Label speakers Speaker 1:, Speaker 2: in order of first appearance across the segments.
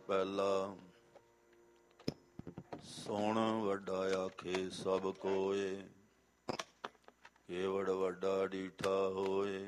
Speaker 1: ਪਹਿਲਾ ਸੁਣ ਵੱਡਾ ਆਖੇ ਸਭ ਕੋਏ, ਕੇਵੜ ਵੱਡਾ ਡੀਠਾ ਹੋਏ।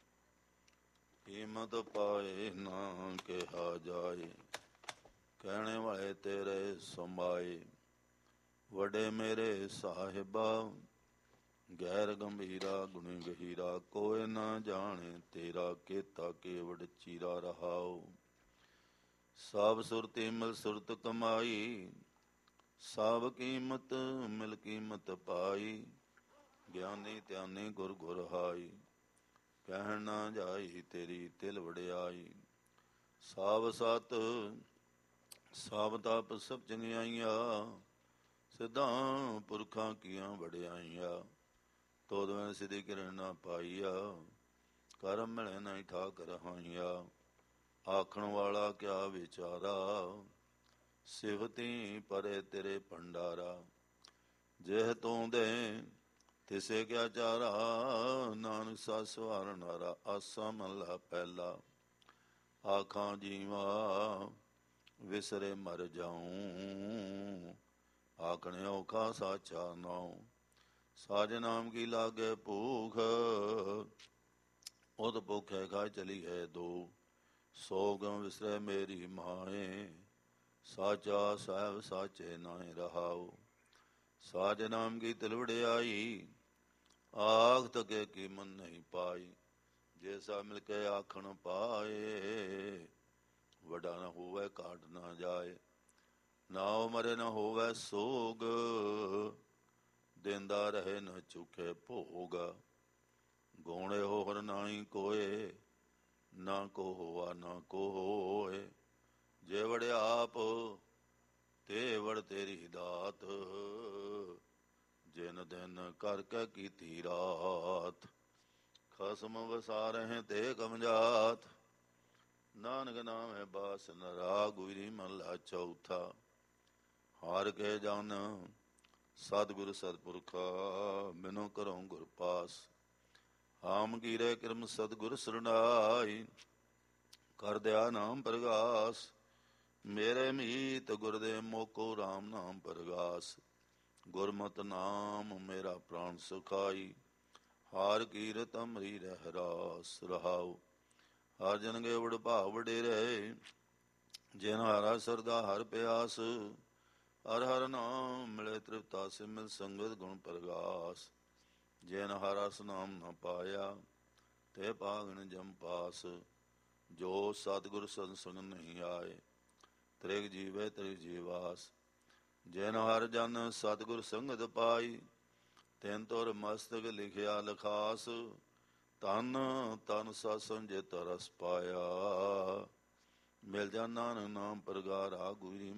Speaker 1: ਕੀਮਤ ਪਾਏ ਨਾ ਕਿਹਾ ਜਾਏ, ਕਹਿਣੇ ਵਾਲੇ ਤੇਰੇ ਸਮਾਏ। ਵੱਡੇ ਮੇਰੇ ਸਾਹਿਬਾ, ਗੈਰ ਗੰਭੀਰਾ ਗੁਣੀ ਗਹੀਰਾ। ਕੋਇ ਨਾ ਜਾਣੇ ਤੇਰਾ, ਕੇਤਾ ਕੇਵੜ ਚੀਰਾ ਰਹਾਓ। ਸਭ ਸੁਰਤੀ ਮਿਲ ਸੁਰਤ ਕਮਾਈ, ਸਭ ਕੀਮਤ ਮਿਲ ਕੀਮਤ ਪਾਈ। ਗਿਆਨੀ ਧਿਆਨੀ ਗੁਰ ਗੁਰ ਹਾਈ, ਕਹਿਣ ਨਾ ਜਾਈ ਤੇਰੀ ਤਿਲ ਵਡਿਆਈ। ਸਭ ਸਤ ਸਭ ਤਪ ਸਭ ਚੰਗਿਆਈਆਂ, ਸਿੱਧਾਂ ਪੁਰਖਾਂ ਕੀਆਂ ਵਡਿਆਈਆਂ। ਤੋਦ ਮੈਂ ਸਿੱਧੀ ਕਿਰਨ ਨਾ ਪਾਈਆ, ਕਰਮ ਮਿਲੇ ਨਹੀਂ ਠਾਕ ਰਹਾਈਆ। ਆਖਣ ਵਾਲਾ ਕਿਆ ਵਿਚਾਰਾ, ਸਿਵਤੀ ਪਰੇ ਤੇਰੇ ਭੰਡਾਰਾ। ਜਿਹ ਤੂੰ ਦੇ ਤਿਸੇ ਕਿਆ ਚਾਰਾ, ਨਾਨਕ ਸਾ ਸਵਾਰਨ ਹਾਰਾ। ਆਸਾ ਮਹਲਾ ਪਹਿਲਾ। ਆਖਾਂ ਜੀਵਾ ਵਿਸਰੇ ਮਰ ਜਾਊਂ, ਆਖਣੇ ਔਖਾ ਸਾਚਾ ਨਾਉ। ਸਾਜ ਨਾਮ ਕੀ ਲਾਗੇ ਭੂਖ, ਉਦ ਭੁਖੇ ਖਾਏ ਚਲੀ ਹੈ ਦੋ। ਸੋ ਗਮ ਵਿਸਰੇ ਮੇਰੀ ਮਾਏ, ਸਾਚਾ ਸਾਹਿਬ ਸਾਚੇ ਨਾਏ ਰਹਾਉ। ਸਾਜ ਨਾਮ ਕੀ ਤਿਲ ਵਡਿਆਈ, ਆਖ ਤਕੇ ਕੀ ਮਨ ਨਹੀਂ ਪਾਈ। ਜੇ ਸਾ ਮਿਲ ਕੇ ਆਖਣ ਪਾਏ, ਵੱਡਾ ਨਾ ਹੋਵੇ ਘਾਟ ਨਾ ਜਾਏ। ਨਾਉ ਮਰੇ ਨਾ ਹੋਵੇ ਸੋਗ, ਦੇਂਦਾ ਰਹੇ ਨ ਚੁਖੇ ਭੋਗ। ਗੋਣੇ ਹੋਰ ਨਾਹੀ ਕੋਏ, ਨਾ ਕੋ ਹੋਆ ਨਾ ਕੋ ਹੋਏ। ਜੇ ਵੜਿਆ ਆਪ ਤੇ ਵੜ ਤੇਰੀ ਦਾਤ, ਜਿਨ ਦਿਨ ਕਰਕੇ ਕੀਤੀ ਰਾਤ। ਖਸਮ ਵਸਾਰਹਿ ਤੇ ਕਮਜਾਤ, ਨਾਨਕ ਨਾਮੇ ਬਾਸ ਨ ਰਾਗ। ਗੁਰੀ ਮਹਲਾ ਚੌਥਾ। ਹਾਰ ਕੇ ਜਨ ਸਤਿਗੁਰ ਸਤਿਪੁਰਖਾ, ਬਿਨੁ ਕਰਉ ਗੁਰ ਪਾਸ। ਹਾਮ ਕੀਰੇ ਕਿਰਮ ਸਤਿਗੁਰ ਸਰਨਾਈ, ਕਰ ਦਿਆ ਨਾਮ ਪ੍ਰਗਾਸ। ਮੇਰੇ ਮੀਤ ਗੁਰਦੇ ਮੋਕੋ ਰਾਮ ਨਾਮ ਪ੍ਰਗਾਸ। ਗੁਰਮਤਿ ਨਾਮ ਮੇਰਾ ਪ੍ਰਾਣ ਸੁਖਾਈ, ਹਾਰ ਕੀਰਤ ਅਮਰੀ ਰਹਿ ਰਾਸ ਰਹਾਉ। ਹਰ ਜਨ ਗੇ ਵਡ ਭਾਵ ਵਡੇਰੇ, ਜਿਨ ਹਾਰਾ ਸਰਦਾ ਹਰ ਪਿਆਸ। ਹਰ ਹਰ ਨਾਮ ਮਿਲੇ ਤ੍ਰਿਪਤਾ, ਸਿਮਿਲ ਸੰਗਤ ਗੁਣ ਪ੍ਰਗਾਸ। ਜਿਨ ਹਰ ਰਸ ਨਾਮ ਨ ਪਾਇਆ, ਤੇ ਭਾਗਨ ਜਮ ਪਾਸ। ਜੋ ਸਤਿਗੁਰ ਸਤਸੰਗ ਨਹੀਂ ਆਏ, ਤ੍ਰਿਗ ਜੀਵੇ ਤ੍ਰਿਗ ਜੀਵਾਸ। ਜਿਨ ਹਰ ਜਨ ਸਤਿਗੁਰ ਸੰਗਤ ਪਾਈ, ਤਿਨ ਤੁਰ ਮਸਤਕ ਲਿਖਿਆ ਲਖਾਸ। ਧਨ ਧਨ ਸਤਿਸੰਗ ਜੇ ਤਾ ਰਸ ਪਾਇਆ, ਮਿਲ ਜਾ ਨਾਨਕ ਨਾਮ ਪ੍ਰਗਾਰਾ। ਗੁਰੀ